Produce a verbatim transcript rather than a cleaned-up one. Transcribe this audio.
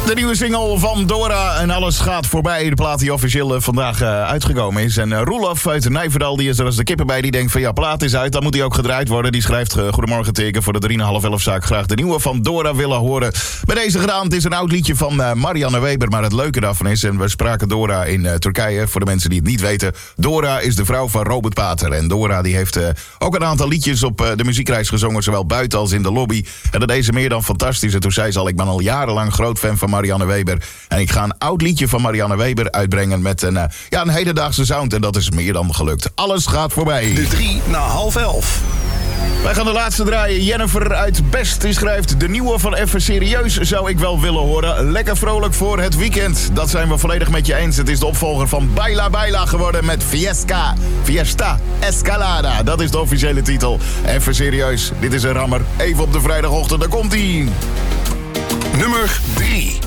De nieuwe single van Dora en alles gaat voorbij. De plaat die officieel uh, vandaag uh, uitgekomen is. En uh, Roelof uit Nijverdal, die is er als de kippen bij. Die denkt van ja, plaat is uit, dan moet die ook gedraaid worden. Die schrijft uh, goedemorgen teken voor de drie en half elf zaak. Graag de nieuwe van Dora willen horen. Bij deze gedaan, het is een oud liedje van uh, Marianne Weber. Maar het leuke daarvan is, en we spraken Dora in uh, Turkije. Voor de mensen die het niet weten. Dora is de vrouw van Robert Pater. En Dora die heeft uh, ook een aantal liedjes op uh, de muziekreis gezongen. Zowel buiten als in de lobby. En dat deed ze meer dan fantastisch. En toen zei ze al, ik ben al jarenlang groot fan van Marianne Weber. En ik ga een oud liedje van Marianne Weber uitbrengen met een, uh, ja, een hedendaagse sound. En dat is meer dan gelukt. Alles gaat voorbij. De drie na half elf. Wij gaan de laatste draaien. Jennifer uit Best die schrijft... De nieuwe van Even Serieus zou ik wel willen horen. Lekker vrolijk voor het weekend. Dat zijn we volledig met je eens. Het is de opvolger van Baila Baila geworden met Fiesta. Fiesta Escalada. Dat is de officiële titel. Even Serieus. Dit is een rammer. Even op de vrijdagochtend. Daar komt-ie. Nummer drie.